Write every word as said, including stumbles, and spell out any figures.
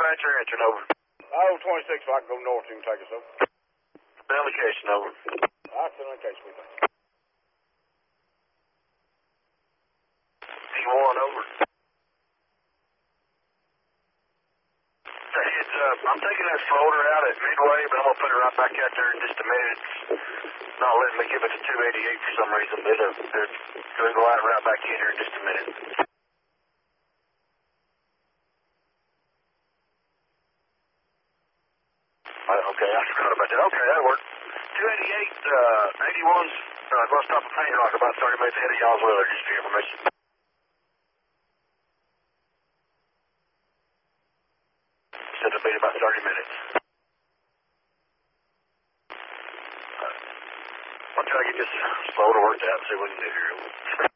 dispatcher, entering over. Oh, twenty-six, if I can go north, you can take us over. Send location over. All right, send location, we think. D one over. Heads up. I'm taking that floater out at Midway, but I'm going to put it right back out there in just a minute. It's not letting me give it to two eighty-eight for some reason. It'll, it'll go out right back in here in just a minute. Uh, okay, I forgot about that. Okay, that'll work. two eighty-eight, uh, eighty-one's uh, going to stop a paint rock about thirty minutes ahead of y'all's weather, just for your information. Said it'll be about thirty minutes. Uh, I'll try to get this floater worked out and see what we can do here.